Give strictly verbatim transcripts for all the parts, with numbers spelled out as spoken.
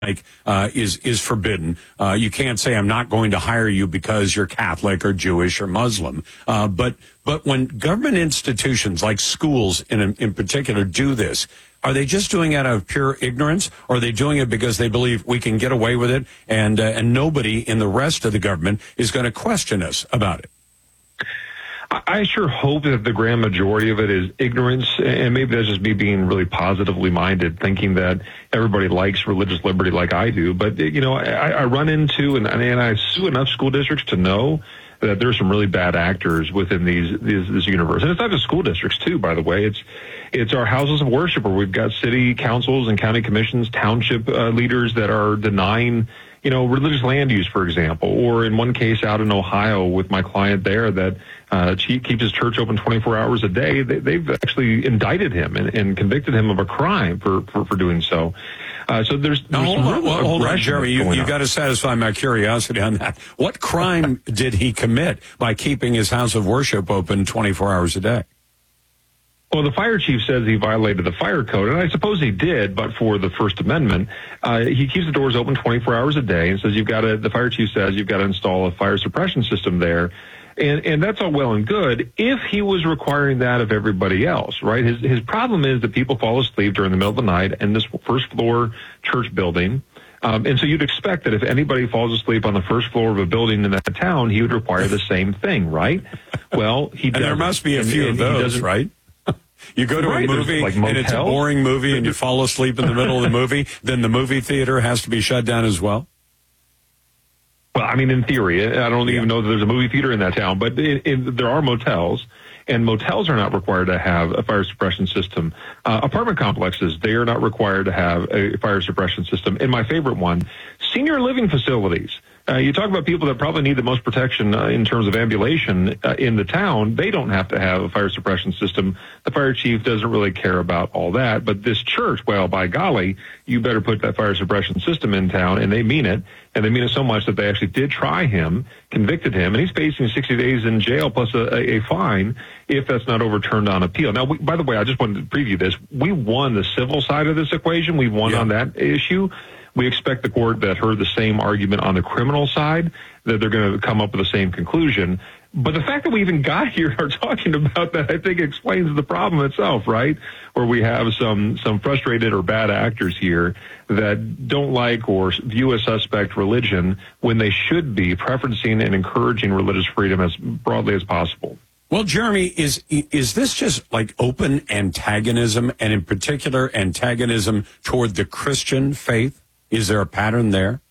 like uh, is is forbidden. Uh, you can't say I'm not going to hire you because you're Catholic or Jewish or Muslim. Uh, but but when government institutions like schools in in particular do this, are they just doing it out of pure ignorance, or are they doing it because they believe we can get away with it and uh, and nobody in the rest of the government is going to question us about it? I sure hope that the grand majority of it is ignorance, and maybe that's just me being really positively minded, thinking that everybody likes religious liberty like I do. But, you know, I, I run into and, and I sue enough school districts to know that there's some really bad actors within these, these this universe. And it's not just school districts, too, by the way. It's it's our houses of worship where we've got city councils and county commissions, township uh, leaders that are denying, you know, religious land use, for example, or in one case out in Ohio with my client there that uh, he keeps his church open twenty-four hours a day. They, they've actually indicted him and, and convicted him of a crime for, for, for doing so. Uh, so there's, there's now, hold on, well, hold on, Jeremy, you, you got to satisfy my curiosity on that. What crime did he commit by keeping his house of worship open twenty-four hours a day? Well, the fire chief says he violated the fire code, and I suppose he did, but for the First Amendment. Uh, he keeps the doors open twenty-four hours a day and says you've got to, the fire chief says you've got to install a fire suppression system there. And, and that's all well and good if he was requiring that of everybody else, right? His, his problem is that people fall asleep during the middle of the night in this first floor church building. Um, and so you'd expect that if anybody falls asleep on the first floor of a building in that town, he would require the same thing, right? Well, he doesn't. And there must be a few and, of and those, right? You go to right, a movie like and it's a boring movie and you fall asleep in the middle of the movie, then the movie theater has to be shut down as well? Well, I mean, in theory, I don't yeah. even know that there's a movie theater in that town, but it, it, there are motels, and motels are not required to have a fire suppression system. Uh, apartment complexes, they are not required to have a fire suppression system. And my favorite one, senior living facilities. Uh, you talk about people that probably need the most protection uh, in terms of ambulation uh, in the town. They don't have to have a fire suppression system. The fire chief doesn't really care about all that. But this church, well, by golly, you better put that fire suppression system in town, and they mean it. And they mean it so much that they actually did try him, convicted him, and he's facing sixty days in jail plus a, a, a fine if that's not overturned on appeal. Now, we, by the way, I just wanted to preview this. We won the civil side of this equation. We won yeah. on that issue. We expect the court that heard the same argument on the criminal side, that they're going to come up with the same conclusion. But the fact that we even got here are talking about that, I think, explains the problem itself, right? Where we have some some frustrated or bad actors here that don't like or view a suspect religion when they should be preferencing and encouraging religious freedom as broadly as possible. Well, Jeremy, is is this just like open antagonism, and in particular antagonism toward the Christian faith? Is there a pattern there?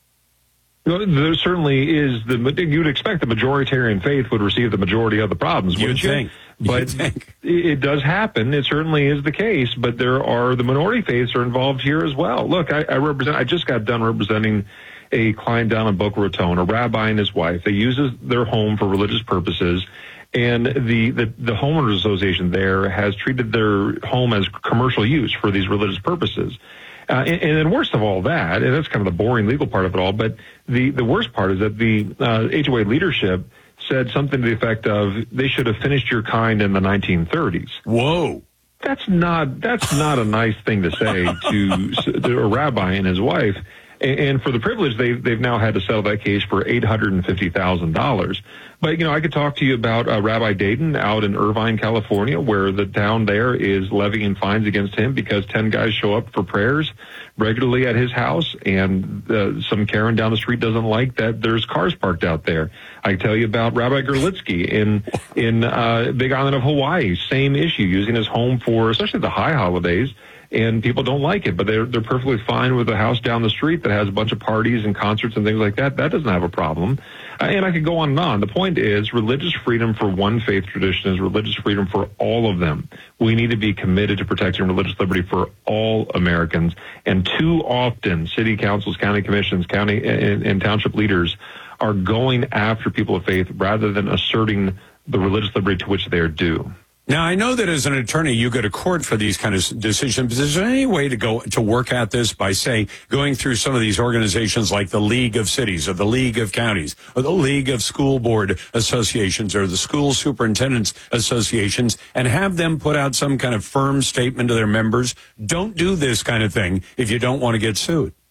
Well, there certainly is. The you'd expect the majoritarian faith would receive the majority of the problems, wouldn't you? Think. But You'd think. It does happen. It certainly is the case. But there are the minority faiths are involved here as well. Look, I, I represent. I just got done representing a client down in Boca Raton, a rabbi and his wife. They use their home for religious purposes. And the, the, the homeowners association there has treated their home as commercial use for these religious purposes. Uh, and, and then worst of all that, and that's kind of the boring legal part of it all, but the, the worst part is that the uh, H O A leadership said something to the effect of they should have finished your kind in the nineteen thirties. Whoa. That's not that's not a nice thing to say to, to a rabbi and his wife. And, and for the privilege, they've, they've now had to settle that case for eight hundred fifty thousand dollars. But, you know, I could talk to you about uh, Rabbi Dayton out in Irvine, California, where the town there is levying fines against him because ten guys show up for prayers regularly at his house, and uh, some Karen down the street doesn't like that there's cars parked out there. I tell you about Rabbi Gerlitsky in in uh, Big Island of Hawaii, same issue, using his home for especially the high holidays. And people don't like it, but they're they're perfectly fine with a house down the street that has a bunch of parties and concerts and things like that. That doesn't have a problem. Uh, and I could go on and on. The point is, religious freedom for one faith tradition is religious freedom for all of them. We need to be committed to protecting religious liberty for all Americans. And too often, city councils, county commissions, county and, and township leaders are going after people of faith rather than asserting the religious liberty to which they are due. Now, I know that as an attorney, you go to court for these kind of decisions. Is there any way to go to work at this by, say, going through some of these organizations like the League of Cities or the League of Counties or the League of School Board Associations or the School Superintendents Associations and have them put out some kind of firm statement to their members? Don't do this kind of thing if you don't want to get sued.